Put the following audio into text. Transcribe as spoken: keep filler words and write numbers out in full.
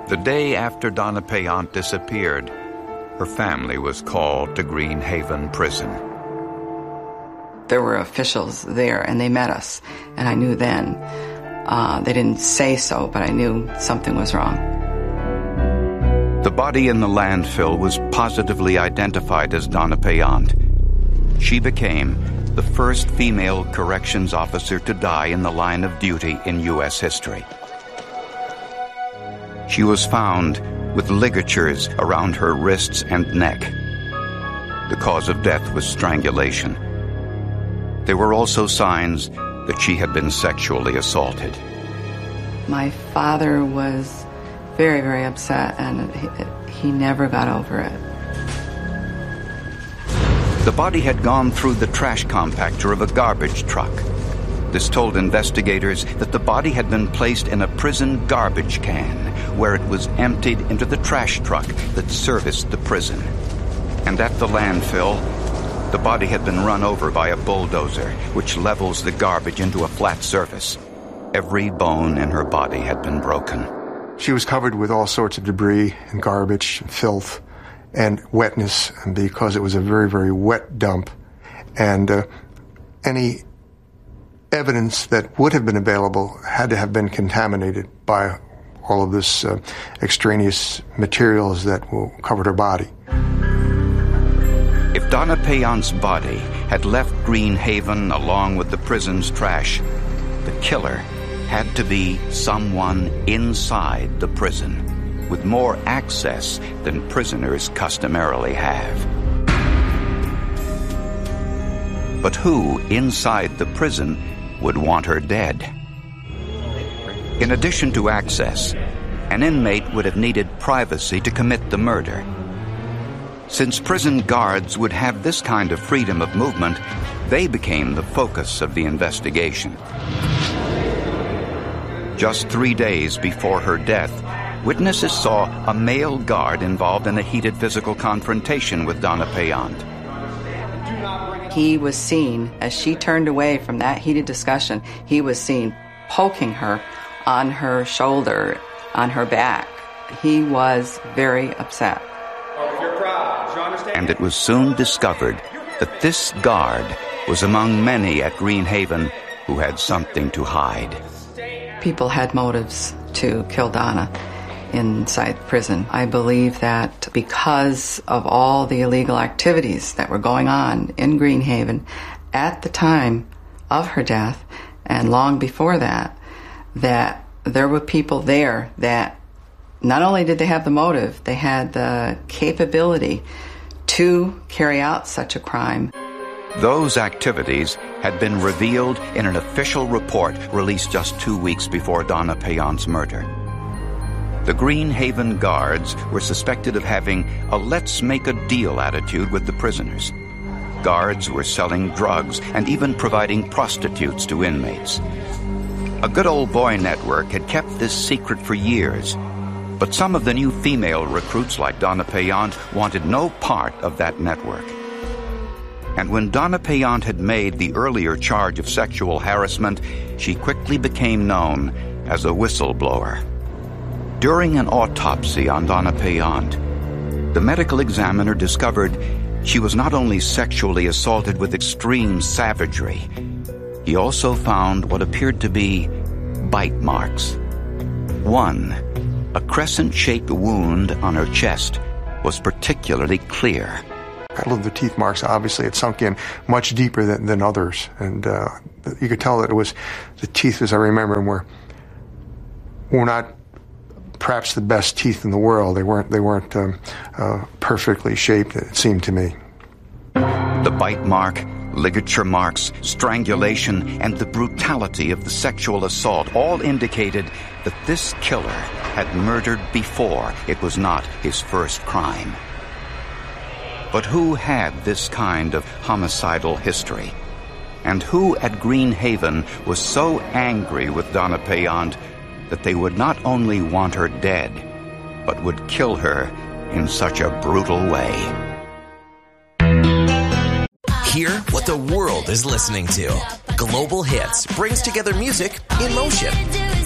The day after Donna Payant disappeared, her family was called to Green Haven Prison. There were officials there, and they met us, and I knew then. Uh, they didn't say so, but I knew something was wrong. The body in the landfill was positively identified as Donna Payant. She became the first female corrections officer to die in the line of duty in U S history. She was found with ligatures around her wrists and neck. The cause of death was strangulation. There were also signs that she had been sexually assaulted. My father was very, very upset, and he, he never got over it. The body had gone through the trash compactor of a garbage truck. This told investigators that the body had been placed in a prison garbage can, where it was emptied into the trash truck that serviced the prison. And at the landfill, the body had been run over by a bulldozer, which levels the garbage into a flat surface. Every bone in her body had been broken. She was covered with all sorts of debris and garbage and filth and wetness, and because it was a very, very wet dump. And uh, any evidence that would have been available had to have been contaminated by all of this uh, extraneous materials that covered her body. If Donna Payant's body had left Green Haven along with the prison's trash, the killer had to be someone inside the prison, with more access than prisoners customarily have. But who inside the prison would want her dead? In addition to access, an inmate would have needed privacy to commit the murder. Since prison guards would have this kind of freedom of movement, they became the focus of the investigation. Just three days before her death, witnesses saw a male guard involved in a heated physical confrontation with Donna Payant. He was seen, as she turned away from that heated discussion, he was seen poking her on her shoulder, on her back. He was very upset. And it was soon discovered that this guard was among many at Green Haven who had something to hide. People had motives to kill Donna inside prison. I believe that because of all the illegal activities that were going on in Green Haven at the time of her death and long before that, that there were people there that not only did they have the motive, they had the capability to carry out such a crime. Those activities had been revealed in an official report released just two weeks before Donna Payant's murder. The Green Haven guards were suspected of having a let's-make-a-deal attitude with the prisoners. Guards were selling drugs and even providing prostitutes to inmates. A good old boy network had kept this secret for years, but some of the new female recruits like Donna Payant wanted no part of that network. And when Donna Payant had made the earlier charge of sexual harassment, she quickly became known as a whistleblower. During an autopsy on Donna Payant, the medical examiner discovered she was not only sexually assaulted with extreme savagery, he also found what appeared to be bite marks. One, a crescent-shaped wound on her chest, was particularly clear. All of the teeth marks, obviously, had sunk in much deeper than, than others. And uh, you could tell that it was, the teeth, as I remember them, were, were not perhaps the best teeth in the world. They weren't, they weren't um, uh, perfectly shaped, it seemed to me. The bite mark, ligature marks, strangulation, and the brutality of the sexual assault all indicated that this killer had murdered before. It was not his first crime. But who had this kind of homicidal history? And who at Green Haven was so angry with Donna Payant that they would not only want her dead, but would kill her in such a brutal way? Hear what the world is listening to. Global Hits brings together music in motion.